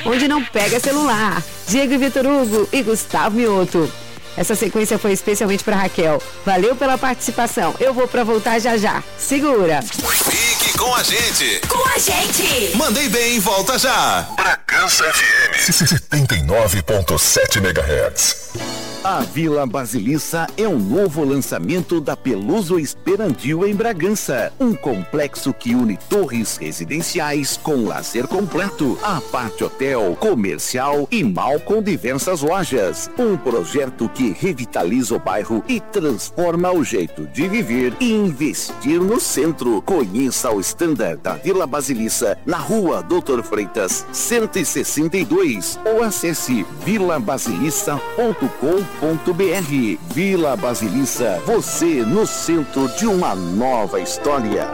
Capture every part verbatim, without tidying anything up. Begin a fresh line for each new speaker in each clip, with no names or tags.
onde não pega celular. Diego e Vitor Hugo e Gustavo Mioto. Essa sequência foi especialmente para Raquel. Valeu pela participação. Eu vou para voltar já já. Segura.
Fique com a gente.
Com a gente.
Mandei bem, volta já. Bragança F M. setenta e nove ponto sete megahertz.
A Vila Basilissa é um novo lançamento da Peluso Esperantil em Bragança. Um complexo que une torres residenciais com lazer completo, aparte hotel, comercial e mall com diversas lojas. Um projeto que revitaliza o bairro e transforma o jeito de viver e investir no centro. Conheça o standard da Vila Basilissa na rua Doutor Freitas, cento e sessenta e dois ou acesse vila basilissa ponto com ponto br. Vila Basilissa, você no centro de uma nova história.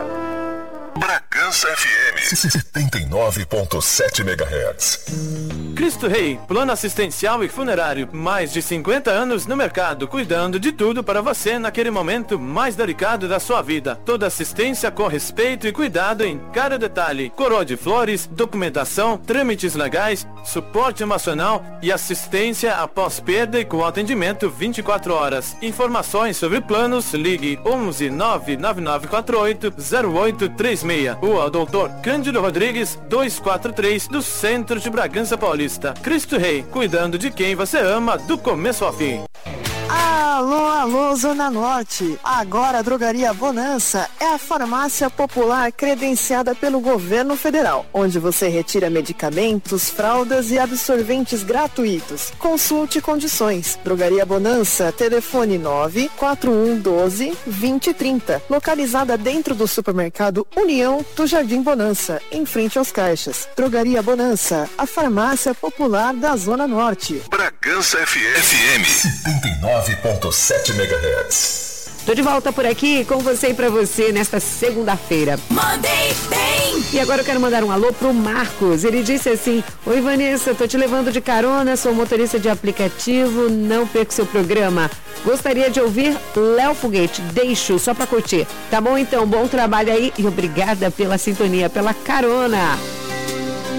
Bragança F M setenta e nove ponto sete megahertz.
Cristo Rei, plano assistencial e funerário. Mais de cinquenta anos no mercado, cuidando de tudo para você naquele momento mais delicado da sua vida. Toda assistência com respeito e cuidado em cada detalhe. Coroa de flores, documentação, trâmites legais, suporte emocional e assistência após perda e com atendimento vinte e quatro horas. Informações sobre planos, ligue onze nove nove nove quatro oito zero oito três seis. Rua doutor Cândido Rodrigues, duzentos e quarenta e três, do centro de Bragança Paulista. Cristo Rei, cuidando de quem você ama do começo ao fim.
Alô, alô, Zona Norte. Agora a Drogaria Bonança é a farmácia popular credenciada pelo governo federal, onde você retira medicamentos, fraldas e absorventes gratuitos. Consulte condições. Drogaria Bonança, telefone nove quatro um um doze vinte trinta, localizada dentro do supermercado União do Jardim Bonança, em frente aos caixas. Drogaria Bonança, a farmácia popular da Zona Norte.
Bragança F M setenta e nove ponto sete megahertz.
Tô de volta por aqui com você e pra você nesta segunda-feira.
Mandei bem!
E agora eu quero mandar um alô pro Marcos. Ele disse assim: oi Vanessa, tô te levando de carona, sou motorista de aplicativo, não perco seu programa. Gostaria de ouvir Léo Foguete, deixo só pra curtir. Tá bom então, bom trabalho aí e obrigada pela sintonia, pela carona.